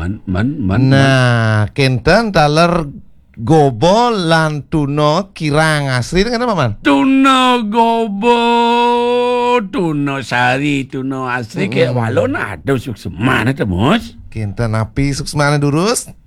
man. Nah, kinten taler gobo lan tuna kirang asli kan apa man? Tuna gobo, tuna sari, tuna asli kayak walon ada sukseman itu, Mus. Kinten api suksmane durus.